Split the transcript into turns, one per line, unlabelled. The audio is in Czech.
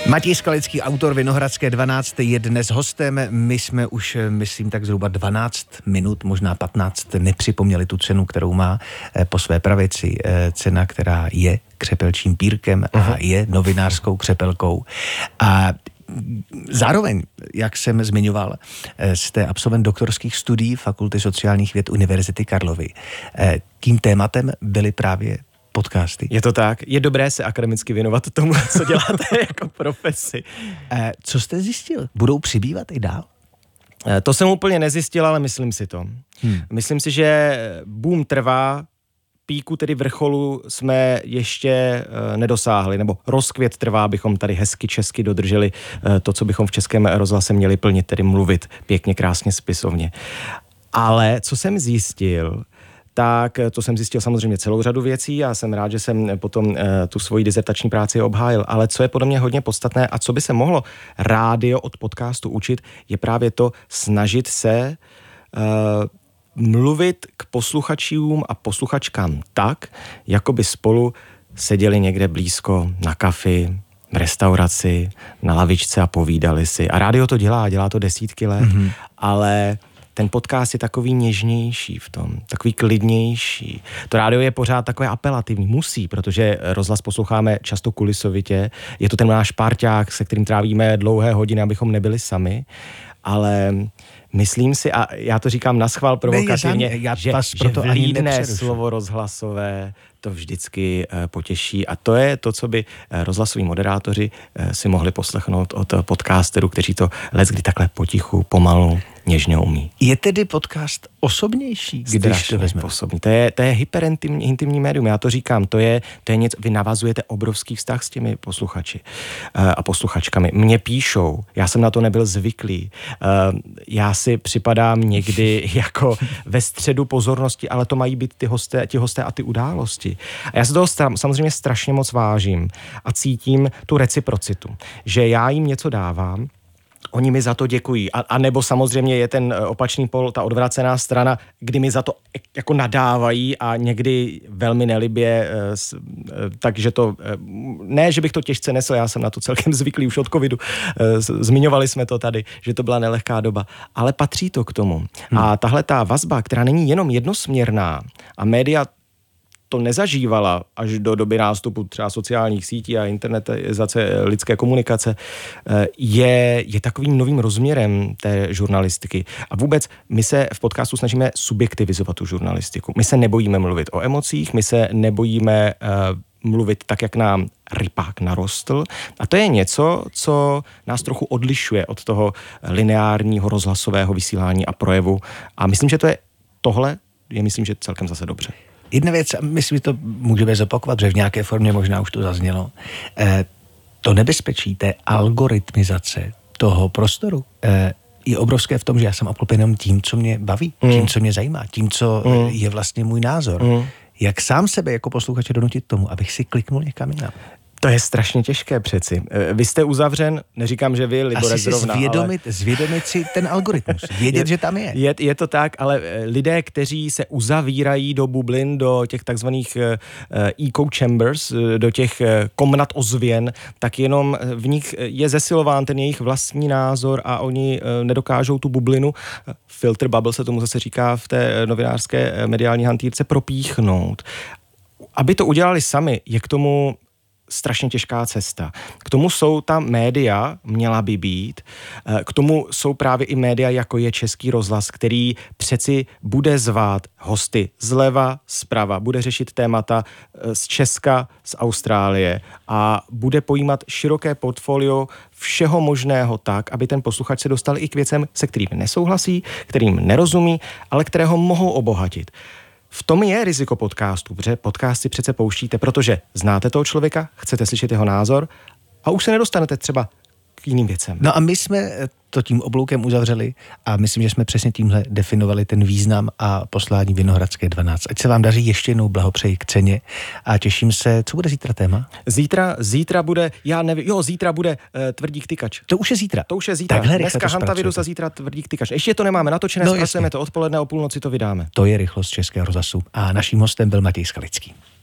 Matěj Skalický, autor Vinohradské 12, je dnes hostem. My jsme už, myslím, tak zhruba 12 minut, možná 15, nepřipomněli tu cenu, kterou má po své pravici. Cena, která je křepelčím pírkem a je novinářskou křepelkou. A zároveň, jak jsem zmiňoval, jste absolvent doktorských studií Fakulty sociálních věd Univerzity Karlovy. Tím tématem byly právě podcasty.
Je to tak. Je dobré se akademicky věnovat tomu, co děláte jako profesi.
Co jste zjistil? Budou přibývat i dál?
To jsem úplně nezjistil, ale myslím si to. Myslím si, že boom trvá, píku, tedy vrcholu, jsme ještě nedosáhli, nebo rozkvět trvá, abychom tady hezky česky dodrželi to, co bychom v Českém rozhlase měli plnit, tedy mluvit pěkně, krásně, spisovně. Ale co jsem zjistil, tak to jsem zjistil samozřejmě celou řadu věcí a jsem rád, že jsem potom tu svoji dizertační práci obhájil, ale co je podle mě hodně podstatné a co by se mohlo rádio od podcastu učit, je právě to snažit se mluvit k posluchačům a posluchačkám tak, jako by spolu seděli někde blízko na kafi, v restauraci, na lavičce a povídali si. A rádio to dělá to desítky let, ale ten podcast je takový něžnější v tom, takový klidnější. To rádio je pořád takové apelativní, musí, protože rozhlas posloucháme často kulisovitě. Je to ten náš parťák, se kterým trávíme dlouhé hodiny, abychom nebyli sami, ale myslím si, a já to říkám naschvál provokativně, že vlídné slovo rozhlasové to vždycky potěší a to je to, co by rozhlasoví moderátoři si mohli poslechnout od podcasterů, kteří to leckdy takhle potichu, pomalu, něžně umí.
Je tedy podcast osobnější, když to vezmeme?
Osobní. To je hyperintimní médium, já to říkám, to je něco, vy navazujete obrovský vztah s těmi posluchači a posluchačkami. Mně píšou, já jsem na to nebyl zvyklý, já si připadám někdy jako ve středu pozornosti, ale to mají být ti hosté a ty události. A já se toho samozřejmě strašně moc vážím a cítím tu reciprocitu, že já jim něco dávám, oni mi za to děkují. A nebo samozřejmě je ten opačný pol, ta odvracená strana, kdy mi za to jako nadávají a někdy velmi nelibě, takže to, ne, že bych to těžce nesl, já jsem na to celkem zvyklý už od covidu, zmiňovali jsme to tady, že to byla nelehká doba, ale patří to k tomu. A tahle ta vazba, která není jenom jednosměrná a média to nezažívala až do doby nástupu třeba sociálních sítí a internetizace lidské komunikace, je takovým novým rozměrem té žurnalistiky. A vůbec my se v podcastu snažíme subjektivizovat tu žurnalistiku. My se nebojíme mluvit o emocích, my se nebojíme mluvit tak, jak nám rypák narostl. A to je něco, co nás trochu odlišuje od toho lineárního rozhlasového vysílání a projevu. A myslím, že tohle je myslím, že celkem zase dobře.
Jedna věc, myslím, že to můžeme zopakovat, že v nějaké formě možná už to zaznělo, to nebezpečí té algoritmizace toho prostoru je obrovské v tom, že já jsem obklopen jenom tím, co mě baví, tím, co mě zajímá, tím, co je vlastně můj názor. Jak sám sebe jako posluchače donutit tomu, abych si kliknul někam jinam?
To je strašně těžké přeci. Vy jste uzavřen, neříkám, že vy, Libore, zrovna,
zvědomit si ten algoritmus, vědět, že tam je.
Je to tak, ale lidé, kteří se uzavírají do bublin, do těch takzvaných echo chambers, do těch komnat ozvěn, tak jenom v nich je zesilován ten jejich vlastní názor a oni nedokážou tu bublinu, filter bubble se tomu zase říká v té novinářské mediální hantýrce, propíchnout. Aby to udělali sami, je k tomu strašně těžká cesta. K tomu jsou ta média, měla by být, k tomu jsou právě i média, jako je Český rozhlas, který přeci bude zvát hosty zleva, zprava, bude řešit témata z Česka, z Austrálie a bude pojímat široké portfolio všeho možného tak, aby ten posluchač se dostal i k věcem, se kterými nesouhlasí, kterým nerozumí, ale které ho mohou obohatit. V tom je riziko podcastu, protože podcasty přece pouštíte, protože znáte toho člověka, chcete slyšet jeho názor a už se nedostanete třeba k jiným věcem.
No a my jsme to tím obloukem uzavřeli a myslím, že jsme přesně tímhle definovali ten význam a poslání Vinohradské 12. Ať se vám daří, ještě jednou blahopřeji k ceně a těším se, co bude zítra téma?
Zítra bude, já nevím, zítra bude Tvrdík tykač.
To už je zítra.
Takhle dneska Hantavirus a zítra Tvrdík tykač. Ještě to nemáme natočené, zpracujeme to odpoledne, o půlnoci to vydáme.
To je rychlost Českého rozhlasu a naším hostem byl Matěj Skalický.